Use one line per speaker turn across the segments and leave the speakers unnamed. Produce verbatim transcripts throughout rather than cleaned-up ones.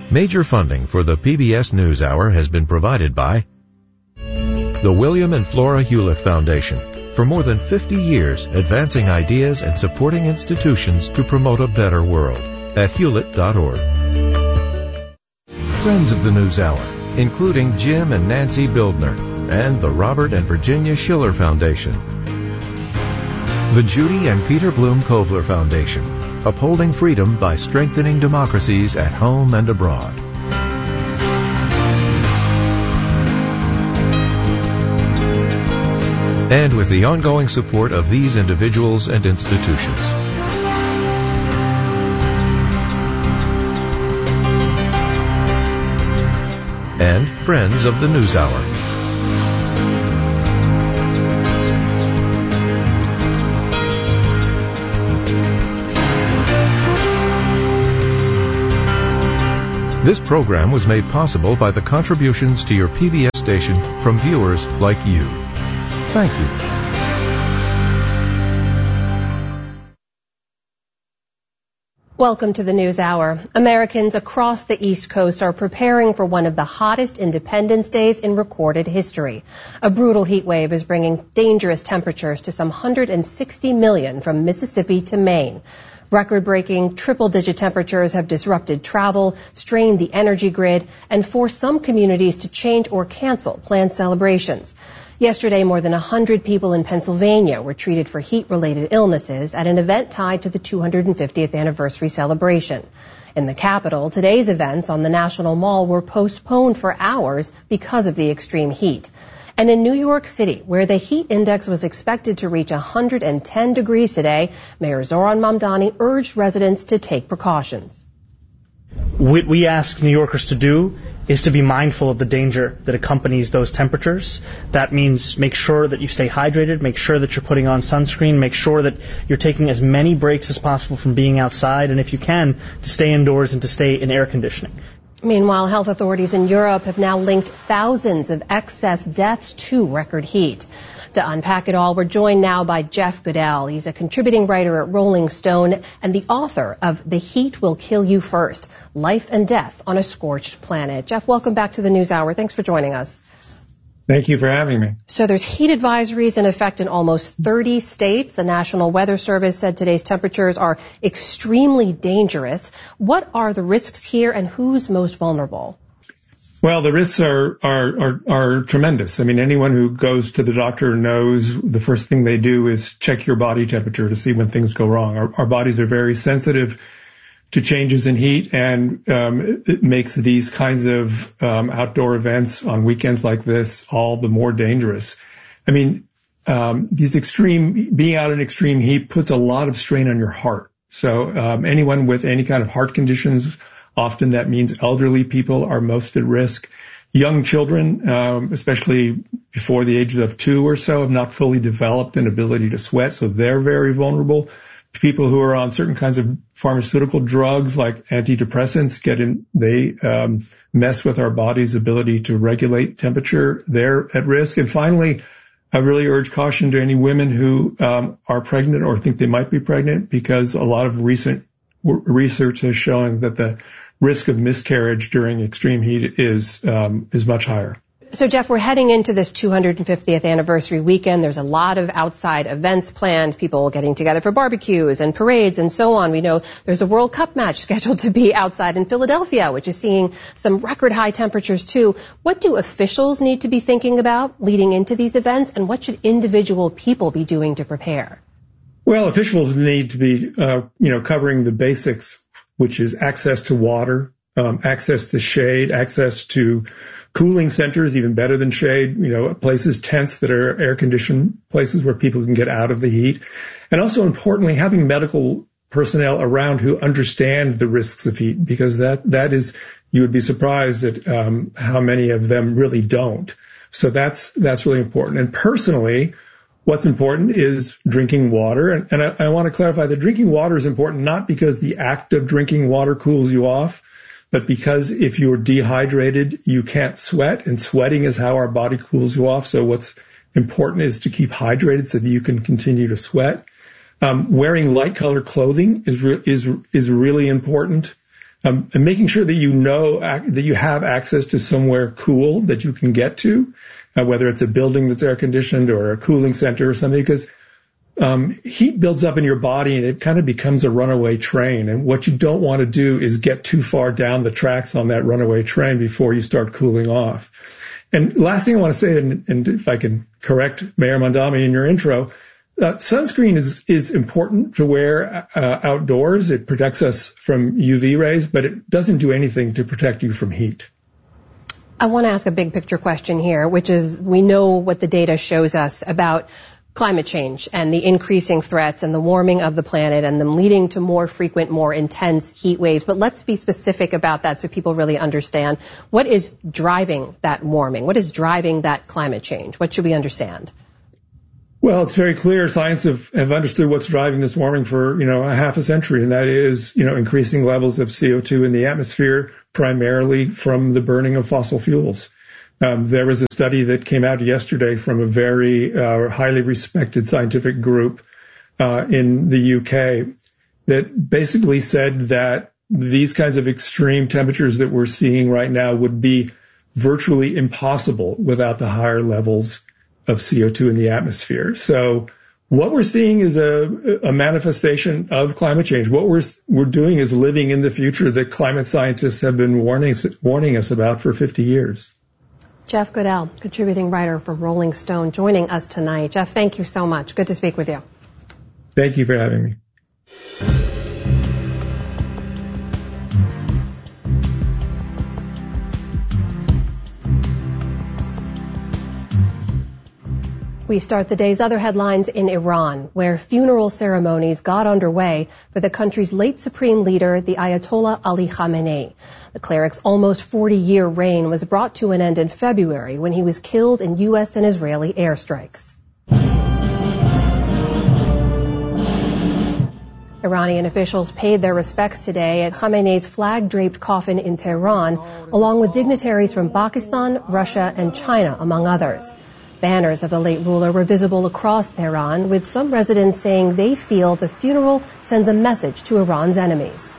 Major funding for the P B S NewsHour has been provided by the William and Flora Hewlett Foundation, for more than fifty years advancing ideas and supporting institutions to promote a better world, at hewlett dot org. Friends of the NewsHour, including Jim and Nancy Bildner, and the Robert and Virginia Schiller Foundation. The Judy and Peter Bloom Kovler Foundation, upholding freedom by strengthening democracies at home and abroad. And with the ongoing support of these individuals and institutions. And friends of the NewsHour. This program was made possible by the contributions to your P B S station from viewers like you. Thank you.
Welcome to the NewsHour. Americans across the East Coast are preparing for one of the hottest Independence Days in recorded history. A brutal heat wave is bringing dangerous temperatures to some one hundred sixty million from Mississippi to Maine. Record-breaking triple-digit temperatures have disrupted travel, strained the energy grid, and forced some communities to change or cancel planned celebrations. Yesterday, more than one hundred people in Pennsylvania were treated for heat-related illnesses at an event tied to the two hundred fiftieth anniversary celebration. In the capital, today's events on the National Mall were postponed for hours because of the extreme heat. And in New York City, where the heat index was expected to reach one hundred ten degrees today, Mayor Zohran Mamdani urged residents to take precautions.
What we ask New Yorkers to do is to be mindful of the danger that accompanies those temperatures. That means make sure that you stay hydrated, make sure that you're putting on sunscreen, make sure that you're taking as many breaks as possible from being outside, and if you can, to stay indoors and to stay in air conditioning.
Meanwhile, health authorities in Europe have now linked thousands of excess deaths to record heat. To unpack it all, we're joined now by Jeff Goodell. He's a contributing writer at Rolling Stone and the author of The Heat Will Kill You First, Life and Death on a Scorched Planet. Jeff, welcome back to the NewsHour. Thanks for joining us.
Thank you for having me.
So there's heat advisories in effect in almost thirty states. The National Weather Service said today's temperatures are extremely dangerous. What are the risks here and who's most vulnerable?
Well, the risks are, are, are, are tremendous. I mean, anyone who goes to the doctor knows the first thing they do is check your body temperature to see when things go wrong. Our, our bodies are very sensitive to changes in heat, and um, it makes these kinds of um, outdoor events on weekends like this all the more dangerous. I mean, um, these extreme, being out in extreme heat puts a lot of strain on your heart. So um, anyone with any kind of heart conditions, often that means elderly people, are most at risk. Young children, um, especially before the age of two or so, have not fully developed an ability to sweat, so they're very vulnerable. People who are on certain kinds of pharmaceutical drugs like antidepressants get in, they um, mess with our body's ability to regulate temperature. They're at risk. And finally, I really urge caution to any women who um, are pregnant or think they might be pregnant, because a lot of recent w- research is showing that the risk of miscarriage during extreme heat is um, is much higher.
So, Jeff, we're heading into this two hundred fiftieth anniversary weekend. There's a lot of outside events planned, people getting together for barbecues and parades and so on. We know there's a World Cup match scheduled to be outside in Philadelphia, which is seeing some record high temperatures, too. What do officials need to be thinking about leading into these events, and what should individual people be doing to prepare?
Well, officials need to be, uh, you know, covering the basics, which is access to water, um, access to shade, access to cooling centers, even better than shade, you know, places, tents that are air-conditioned, places where people can get out of the heat. And also, importantly, having medical personnel around who understand the risks of heat, because that, that is, you would be surprised at um, how many of them really don't. So that's, that's really important. And personally, what's important is drinking water. And, and I, I want to clarify that drinking water is important not because the act of drinking water cools you off, but because if you're dehydrated, you can't sweat, and sweating is how our body cools you off. So what's important is to keep hydrated so that you can continue to sweat. Um, wearing light colored clothing is, re- is, is really important. um, and making sure that you know that you have access to somewhere cool that you can get to, uh, whether it's a building that's air conditioned or a cooling center or something, because um, heat builds up in your body and it kind of becomes a runaway train. And what you don't want to do is get too far down the tracks on that runaway train before you start cooling off. And last thing I want to say, and, and if I can correct Mayor Mamdani in your intro, uh, sunscreen is is important to wear uh, outdoors. It protects us from U V rays, but it doesn't do anything to protect you from heat.
I want to ask a big picture question here, which is we know what the data shows us about climate change and the increasing threats and the warming of the planet and them leading to more frequent, more intense heat waves. But let's be specific about that so people really understand. What is driving that warming? What is driving that climate change? What should we understand?
Well, it's very clear. Science have, have understood what's driving this warming for, you know, a half a century, and that is, you know, increasing levels of C O two in the atmosphere, primarily from the burning of fossil fuels. Um, there was a study that came out yesterday from a very uh, highly respected scientific group uh, in the U K that basically said that these kinds of extreme temperatures that we're seeing right now would be virtually impossible without the higher levels of C O two in the atmosphere. So what we're seeing is a, a manifestation of climate change. What we're we're doing is living in the future that climate scientists have been warning warning us about for fifty years.
Jeff Goodell, contributing writer for Rolling Stone, joining us tonight. Jeff, thank you so much. Good to speak with you.
Thank you for having me.
We start the day's other headlines in Iran, where funeral ceremonies got underway for the country's late supreme leader, the Ayatollah Ali Khamenei. The cleric's almost forty-year reign was brought to an end in February when he was killed in U S and Israeli airstrikes. Iranian officials paid their respects today at Khamenei's flag-draped coffin in Tehran, along with dignitaries from Pakistan, Russia, and China, among others. Banners of the late ruler were visible across Tehran, with some residents saying they feel the funeral sends a message to Iran's enemies.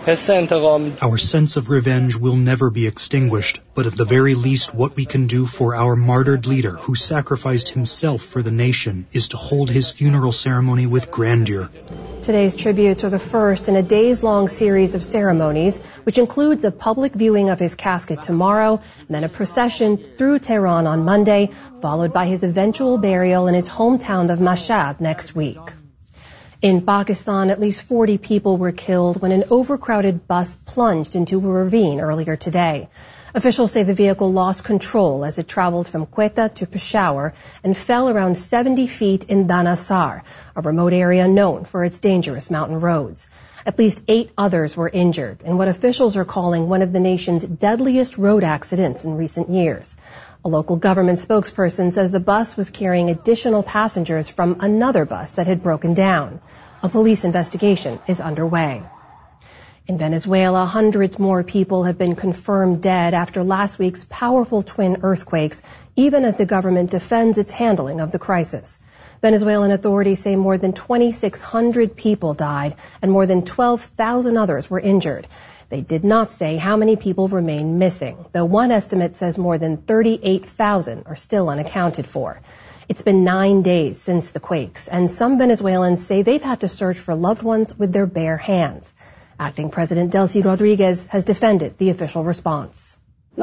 Our sense of revenge will never be extinguished, but at the very least what we can do for our martyred leader who sacrificed himself for the nation is to hold his funeral ceremony with grandeur.
Today's tributes are the first in a days-long series of ceremonies, which includes a public viewing of his casket tomorrow and then a procession through Tehran on Monday, followed by his eventual burial in his hometown of Mashhad next week. In Pakistan, at least forty people were killed when an overcrowded bus plunged into a ravine earlier today. Officials say the vehicle lost control as it traveled from Quetta to Peshawar and fell around seventy feet in Danasar, a remote area known for its dangerous mountain roads. At least eight others were injured in what officials are calling one of the nation's deadliest road accidents in recent years. A local government spokesperson says the bus was carrying additional passengers from another bus that had broken down. A police investigation is underway. In Venezuela, hundreds more people have been confirmed dead after last week's powerful twin earthquakes, even as the government defends its handling of the crisis. Venezuelan authorities say more than twenty-six hundred people died and more than twelve thousand others were injured. They did not say how many people remain missing, though one estimate says more than thirty-eight thousand are still unaccounted for. It's been nine days since the quakes, and some Venezuelans say they've had to search for loved ones with their bare hands. Acting President Delcy Rodriguez has defended the official response.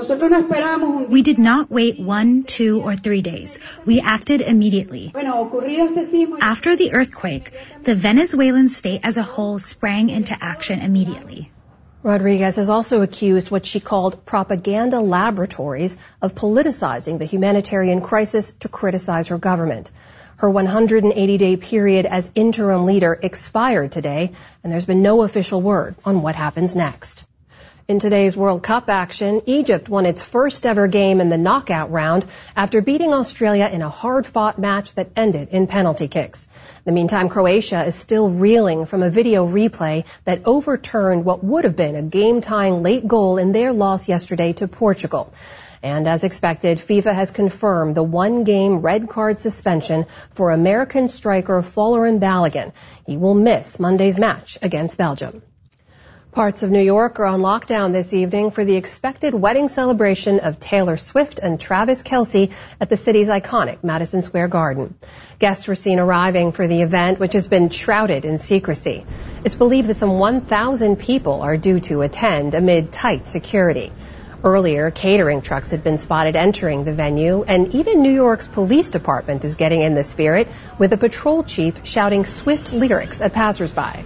We did not wait one, two, or three days. We acted immediately. After the earthquake, the Venezuelan state as a whole sprang into action immediately.
Rodriguez has also accused what she called propaganda laboratories of politicizing the humanitarian crisis to criticize her government. Her one hundred eighty day period as interim leader expired today, and there's been no official word on what happens next. In today's World Cup action, Egypt won its first ever game in the knockout round after beating Australia in a hard-fought match that ended in penalty kicks. In the meantime, Croatia is still reeling from a video replay that overturned what would have been a game-tying late goal in their loss yesterday to Portugal. And as expected, FIFA has confirmed the one-game red card suspension for American striker Folarin Balogun. He will miss Monday's match against Belgium. Parts of New York are on lockdown this evening for the expected wedding celebration of Taylor Swift and Travis Kelce at the city's iconic Madison Square Garden. Guests were seen arriving for the event, which has been shrouded in secrecy. It's believed that some one thousand people are due to attend amid tight security. Earlier, catering trucks had been spotted entering the venue, and even New York's police department is getting in the spirit, with a patrol chief shouting Swift lyrics at passersby.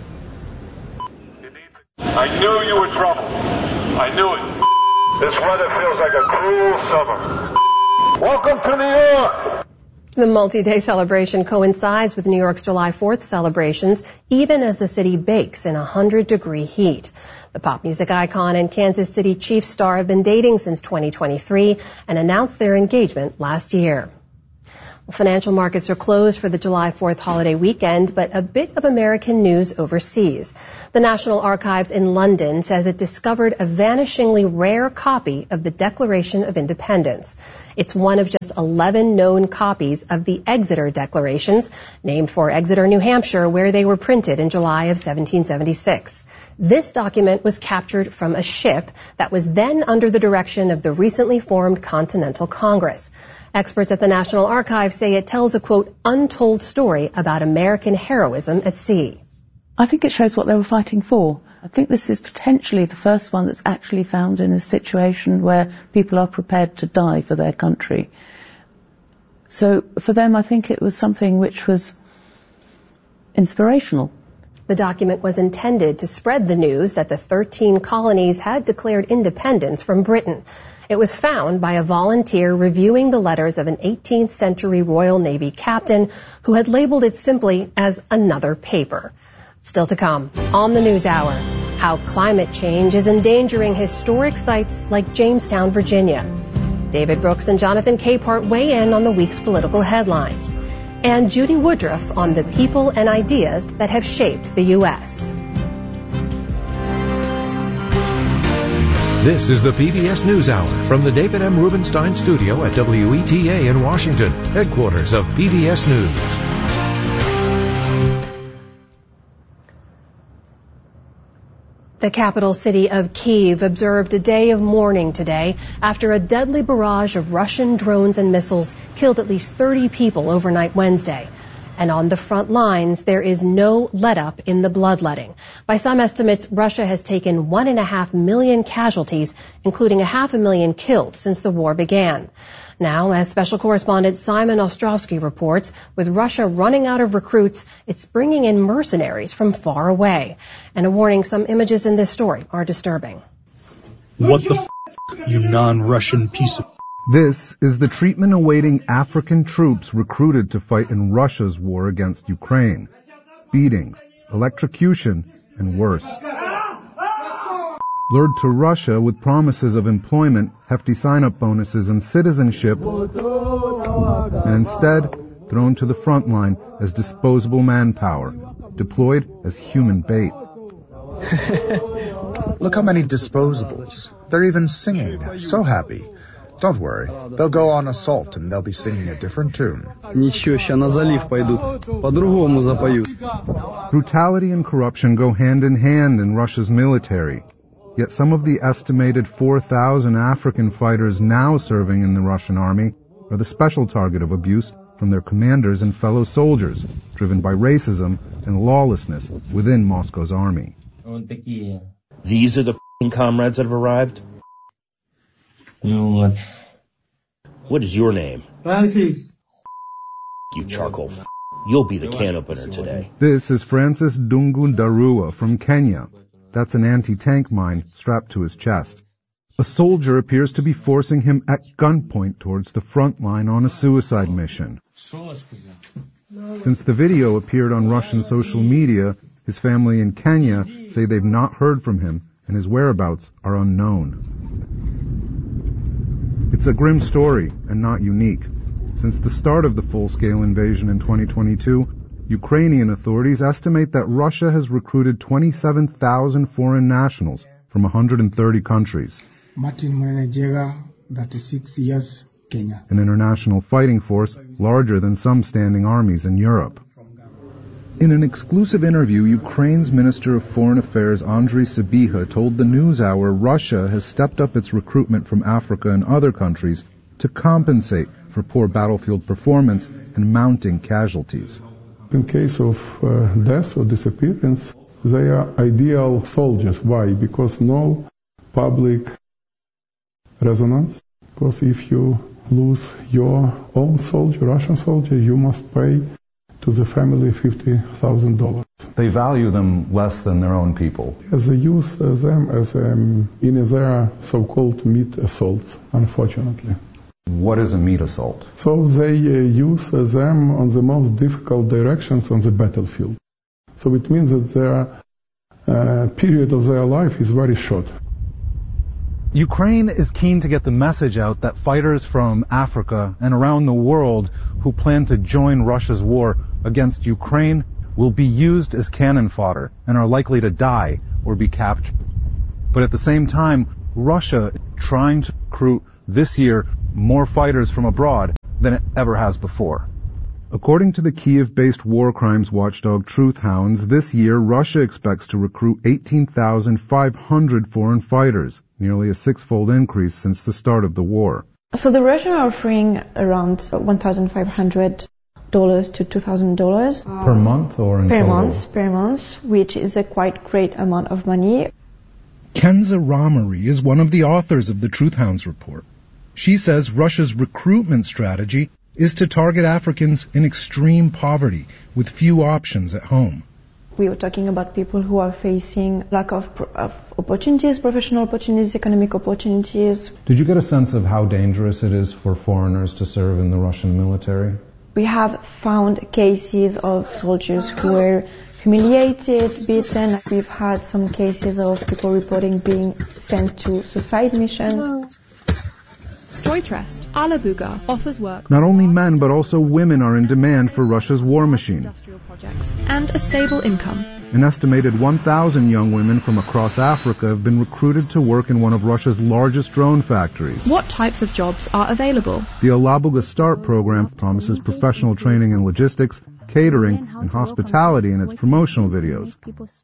I knew you were trouble. I knew it. This weather feels like a cruel summer. Welcome to New York!
The multi-day celebration coincides with New York's July fourth celebrations, even as the city bakes in one hundred degree heat. The pop music icon and Kansas City Chiefs star have been dating since twenty twenty-three and announced their engagement last year. Financial markets are closed for the July fourth holiday weekend, but a bit of American news overseas. The National Archives in London says it discovered a vanishingly rare copy of the Declaration of Independence. It's one of just eleven known copies of the Exeter Declarations, named for Exeter, New Hampshire, where they were printed in July of seventeen seventy-six. This document was captured from a ship that was then under the direction of the recently formed Continental Congress. Experts at the National Archives say it tells a, quote, untold story about American heroism at sea.
I think it shows what they were fighting for. I think this is potentially the first one that's actually found in a situation where people are prepared to die for their country. So for them, I think it was something which was inspirational.
The document was intended to spread the news that the thirteen colonies had declared independence from Britain. It was found by a volunteer reviewing the letters of an eighteenth century Royal Navy captain who had labeled it simply as another paper. Still to come on the News Hour, how climate change is endangering historic sites like Jamestown, Virginia. David Brooks and Jonathan Capehart weigh in on the week's political headlines. And Judy Woodruff on the people and ideas that have shaped the U S
This is the P B S NewsHour from the David M. Rubenstein Studio at W E T A in Washington, headquarters of P B S News.
The capital city of Kyiv observed a day of mourning today after a deadly barrage of Russian drones and missiles killed at least thirty people overnight Wednesday. And on the front lines, there is no let-up in the bloodletting. By some estimates, Russia has taken one and a half million casualties, including a half a million killed since the war began. Now, as special correspondent Simon Ostrowski reports, with Russia running out of recruits, it's bringing in mercenaries from far away. And a warning, some images in this story are disturbing.
What the f***, you non-Russian piece of...
This is the treatment awaiting African troops recruited to fight in Russia's war against Ukraine. Beatings, electrocution, and worse. Lured to Russia with promises of employment, hefty sign-up bonuses, and citizenship, and instead thrown to the front line as disposable manpower, deployed as human bait.
Look how many disposables. They're even singing. So happy. Don't worry. They'll go on assault and they'll be singing a different tune.
Brutality and corruption go hand in hand in Russia's military. Yet some of the estimated four thousand African fighters now serving in the Russian army are the special target of abuse from their commanders and fellow soldiers, driven by racism and lawlessness within Moscow's army.
These are the f***ing comrades that have arrived? What? What is your name?
Francis.
You charcoal f***. You'll be the can opener today.
This is Francis Dungu Darua from Kenya. That's an anti-tank mine strapped to his chest. A soldier appears to be forcing him at gunpoint towards the front line on a suicide mission. Since the video appeared on Russian social media, his family in Kenya say they've not heard from him and his whereabouts are unknown. It's a grim story and not unique. Since the start of the full-scale invasion in twenty twenty-two, Ukrainian authorities estimate that Russia has recruited twenty-seven thousand foreign nationals from one hundred thirty countries.
Martin Mwenejega, thirty-six years, Kenya.
An international fighting force larger than some standing armies in Europe. In an exclusive interview, Ukraine's Minister of Foreign Affairs Andriy Sybiha told the NewsHour Russia has stepped up its recruitment from Africa and other countries to compensate for poor battlefield performance and mounting casualties.
In case of uh, death or disappearance, they are ideal soldiers. Why? Because no public resonance. Because if you lose your own soldier, Russian soldier, you must pay to the family fifty thousand dollars.
They value them less than their own people.
As they use uh, them as um, in their so-called meat assaults, unfortunately.
What is a meat assault?
So they uh, use uh, them on the most difficult directions on the battlefield. So it means that their uh, period of their life is very short.
Ukraine is keen to get the message out that fighters from Africa and around the world who plan to join Russia's war against Ukraine will be used as cannon fodder and are likely to die or be captured. But at the same time, Russia is trying to recruit this year more fighters from abroad than it ever has before. According to the Kiev-based war crimes watchdog Truth Hounds, this year Russia expects to recruit eighteen thousand five hundred foreign fighters, nearly a six-fold increase since the start of the war.
So the Russians are offering around one thousand five hundred dollars to two thousand dollars.
Per month or in
per
total?
month, per month, which is a quite great amount of money.
Kenza Ramari is one of the authors of the Truth Hounds report. She says Russia's recruitment strategy is to target Africans in extreme poverty with few options at home.
We were talking about people who are facing lack of, of opportunities, professional opportunities, economic opportunities.
Did you get a sense of how dangerous it is for foreigners to serve in the Russian military?
We have found cases of soldiers who were humiliated, beaten. We've had some cases of people reporting being sent to suicide missions.
Stroytrust, Alabuga, offers work.
Not only men, but also women are in demand for Russia's war machine.
And a stable income.
An estimated one thousand young women from across Africa have been recruited to work in one of Russia's largest drone factories.
What types of jobs are available?
The Alabuga START program promises professional training in logistics, catering, and hospitality in its promotional videos.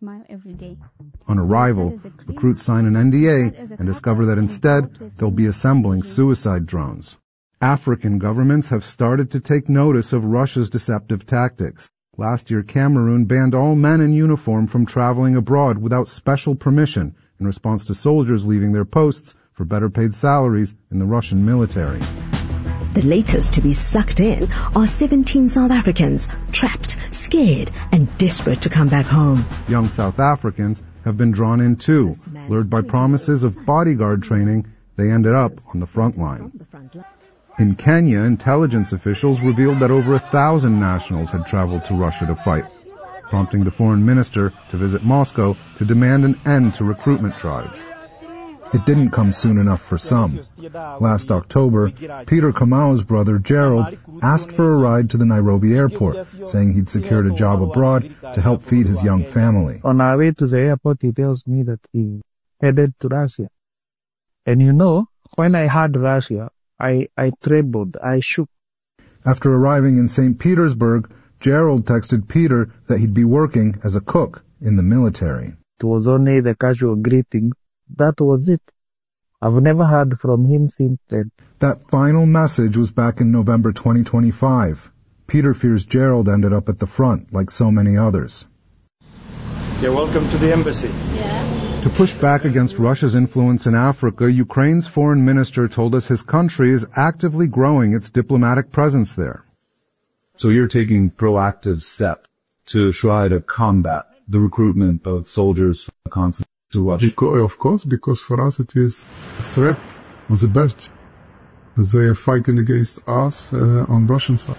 On arrival, recruits sign an N D A and discover that instead they'll be assembling suicide drones. African governments have started to take notice of Russia's deceptive tactics. Last year, Cameroon banned all men in uniform from traveling abroad without special permission in response to soldiers leaving their posts for better paid salaries in the Russian military.
The latest to be sucked in are seventeen South Africans, trapped, scared, and desperate to come back home.
Young South Africans have been drawn in too. Lured by promises of bodyguard training, they ended up on the front line. In Kenya, intelligence officials revealed that over a thousand nationals had traveled to Russia to fight, prompting the foreign minister to visit Moscow to demand an end to recruitment drives. It didn't come soon enough for some. Last October, Peter Kamau's brother Gerald asked for a ride to the Nairobi airport, saying he'd secured a job abroad to help feed his young family.
On our way to the airport, he tells me that he headed to Russia. And you know, when I heard Russia, I, I trembled, I shook.
After arriving in Saint Petersburg, Gerald texted Peter that he'd be working as a cook in the military.
It was only the casual greeting. That was it. I've never heard from him since then.
That final message was back in November twenty twenty-five. Peter fears Gerald ended up at the front, like so many others.
You're welcome to the embassy.
Yeah. To push back against Russia's influence in Africa, Ukraine's foreign minister told us his country is actively growing its diplomatic presence there.
So you're taking proactive steps to try to combat the recruitment of soldiers constantly to Russia?
Of course, because for us it is a threat on the best. They are fighting against us uh, on Russian side.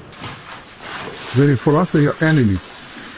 They, for us, they are enemies.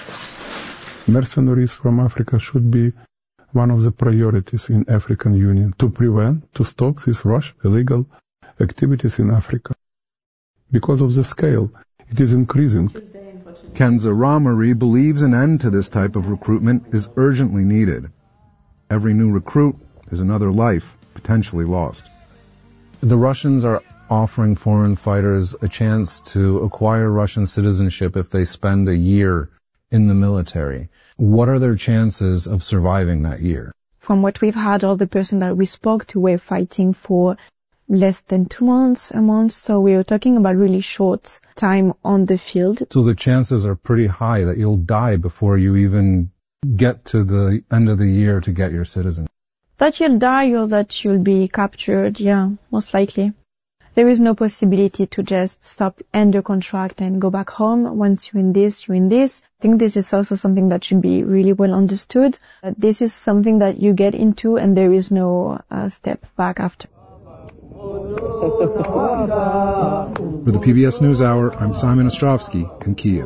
Mercenaries from Africa should be one of the priorities in African Union to prevent, to stop these Russian illegal activities in Africa. Because of the scale, it is increasing.
Kenza Ramari believes an end to this type of recruitment is urgently needed. Every new recruit is another life potentially lost.
The Russians are offering foreign fighters a chance to acquire Russian citizenship if they spend a year in the military. What are their chances of surviving that year?
From what we've had, all the person that we spoke to were fighting for less than two months, a month. So we were talking about really short time on the field.
So the chances are pretty high that you'll die before you even get to the end of the year to get your citizenship.
That you'll die or that you'll be captured, yeah, most likely. There is no possibility to just stop, end your contract and go back home. Once you're in this, you're in this. I think this is also something that should be really well understood. That this is something that you get into and there is no uh, step back after.
For the P B S NewsHour, I'm Simon Ostrovsky in Kyiv.